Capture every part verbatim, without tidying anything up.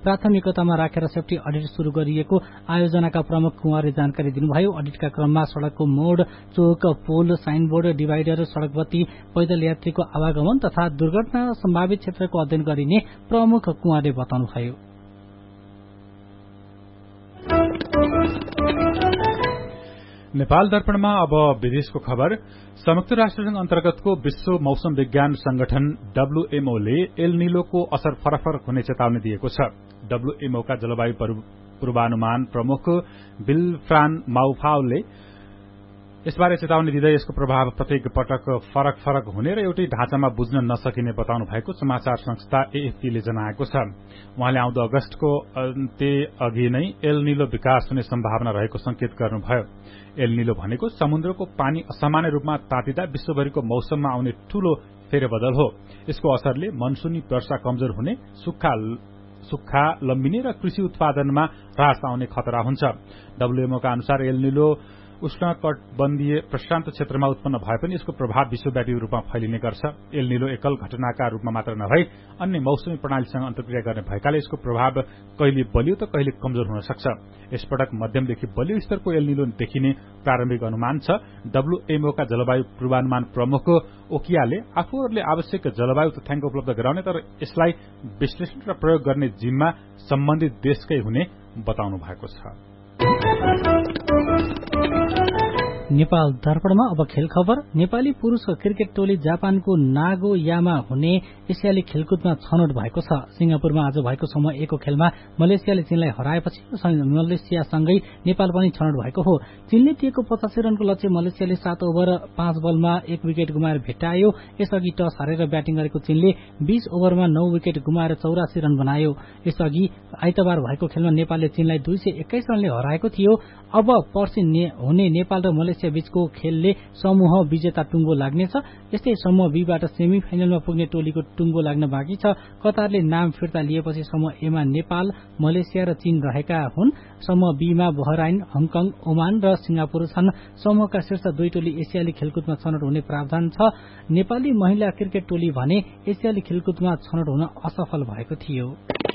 प्राथमिकतामा राखेर safety audit शुरू गरिएको आयोजनाका प्रमुख कुमारले जानकारी दिनुभयो। अडिटका क्रममा सड़कको मोड, चोक, पोल, साइनबोर्ड, डिभाइडर, सड़क बत्ती, पैदल यात्रीको आवागमन तथा दुर्घटना सम्भावित क्षेत्रको अध्ययन गरिने प्रमुख कुमारले बताउनुभयो। नेपाल दर्पणमा अब विदेशको खबर। संयुक्त राष्ट्रसंघ अन्तर्गतको विश्व मौसम विज्ञान संगठन डब्ल्यूएमओ ले एल निलोको असर फरक फरक हुने चेतावनी दिएको छ। डब्ल्यूएमओ का जलवायु पूर्वानुमान प्रमुख विल्फ्रान माउफाउले यसबारे चेतावनी दिँदै यसको प्रभाव प्रत्येक पटक फरक फरक हुने र एउटै ढाँचामा बुझ्न नसकिने बताउनु भएको समाचार संस्था एएफपीले जनाएको छ। उहाँले आउँदो अगस्तको अन्त्य अघि नै एल निलो विकास हुने सम्भावना रहेको संकेत गर्नुभयो। एल निलो भनेको समुद्रको पानी असामान्य रूपमा तातिदा विश्वभरिको मौसममा आउने ठूलो फेरबदल हो। यसको असरले मनसूनी वर्षा कमजोर हुने, सुक्खा सुक्खा लम्बिने र कृषि उत्पादनमा ह्रास आउने खतरा हुन्छ। डब्ल्यूएमओका अनुसार एल निलो उष्णकटिबन्धीय प्रशान्त क्षेत्रमा उत्पन्न भए पनि यसको प्रभाव विश्वव्यापी रूपमा फैलिने गर्छ। एल निलो एकल घटनाका रूपमा मात्र नभई अन्य मौसमी प्रणालीसँग अन्तर्क्रिया गर्ने भएकाले यसको प्रभाव कहिले बलियो त कहिले कमजोर हुन सक्छ। यसपटक मध्यमदेखि बलियो स्तरको एल निलो देखिने प्रारम्भिक अनुमान छ। डब्ल्यूएमओका जलवायु पूर्वानुमान प्रमुख ओकियाले आफूहरूले आवश्यक जलवायु तथ्याङ्क उपलब्ध गराउने तर यसलाई विश्लेषण र प्रयोग गर्ने जिम्मा सम्बन्धित देशकै हुने बताउनु भएको छ। नेपाल दर्पणमा अब खेल खबर। नेपाली पुरूष क्रिकेट टोली जापानको नागोयामा हुने एसियाली खेलकुदमा छनौट भएको छ। सिंगापुरमा आज भएको समूह ए को खेलमा मलेसियाले चीनलाई हराएपछि मलेसियासँगै नेपाल पनि छनौट भएको हो। चीनले दिएको पचासी रनको लक्ष्य मलेसियाले सात ओभर पाँच बलमा एक विकेट गुमाएर भेटायो। यसअघि टस हारेर ब्याटिङ गरेको चीनले बीस ओभरमा नौ विकेट गुमाएर चौरासी रन बनायो। यसअघि आइतबार भएको खेलमा नेपालले चीनलाई दुई सय एक्काइस रनले हराएको थियो। अब पर्सि हुने नेपाल र मलेसिया बीचको खेलले समूह विजेता टुङ्गो लाग्नेछ। यस्तै समूह बीबाट सेमी फाइनलमा पुग्ने टोलीको टुङ्गो लाग्न बाँकी छ। कतारले नाम फिर्ता लिएपछि समूह एमा नेपाल, मलेसिया र चीन रहेका हुन्। समूह बीमा बहराइन, हङकङ, ओमान र सिंगापुर छन्। समूहका शीर्ष दुई टोली एसियाली खेलकुदमा छनौट हुने प्रावधान छ। नेपाली महिला क्रिकेट टोली भने एसियाली खेलकुदमा छनौट हुन असफल भएको थियो।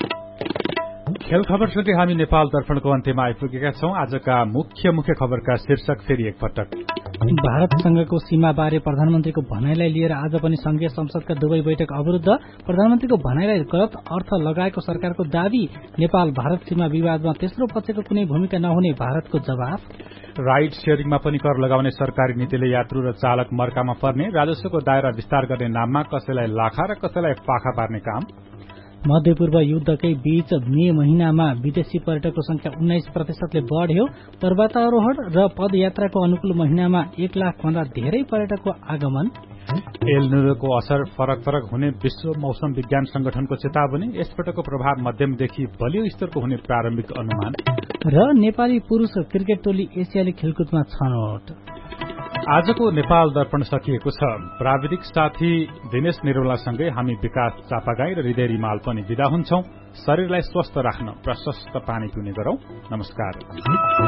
खेल खबरसँगै हामी नेपाल दर्पणको अन्त्यमा आइपुगेका छौं। आजका मुख्य मुख्य खबरका शीर्षक फेरि एकपटक। भारतसँगको सीमाबारे प्रधानमन्त्रीको भनाईलाई लिएर आज पनि संघीय संसदका दुवै बैठक अवरुद्ध। प्रधानमन्त्रीको भनाईलाई गलत अर्थ लगाएको सरकारको दावी। नेपाल भारत सीमा विवादमा तेस्रो पक्षको कुनै भूमिका नहुने भारतको जवाफ। राइड शेयरिङमा पनि कर लगाउने सरकारी नीतिले यात्रु र चालक मर्कामा पर्ने, राजस्वको दायरा विस्तार गर्ने नाममा कसैलाई लाखा र कसैलाई पाखा पार्ने काम। मध्यपूर्व युद्धकै बीच मे महिनामा विदेशी पर्यटकको संख्या उन्नाइस प्रतिशतले बढ़्यो। पर्वतारोहण र पदयात्राको अनुकूल महिनामा एक लाख भन्दा धेरै पर्यटकको आगमन। एल निलोको असर फरक फरक हुने विश्व मौसम विज्ञान संगठनको चेतावनी। यसपटकको प्रभाव मध्यमदेखि बलियो स्तरको हुने प्रारम्भिक अनुमान। र नेपाली पुरूष क्रिकेट टोली एसियाली खेलकुदमा छनौट। आजको नेपाल दर्पण सकिएको छ। प्राविधिक साथी दिनेश निरौलासँगै हामी विकास चापागाई र हृदय रिमाल पनि विदा हुन्छौं। शरीरलाई स्वस्थ राख्न प्रशस्त पानी पिउने गरौं। नमस्कार।